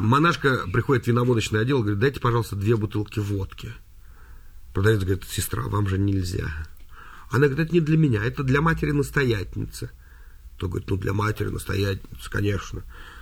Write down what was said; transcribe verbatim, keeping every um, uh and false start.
Монашка приходит в виноводочный отдел и говорит, дайте, пожалуйста, две бутылки водки. Продавец говорит, сестра, вам же нельзя. Она говорит, это не для меня, это для матери-настоятельницы. То говорит, ну для матери-настоятельницы, конечно.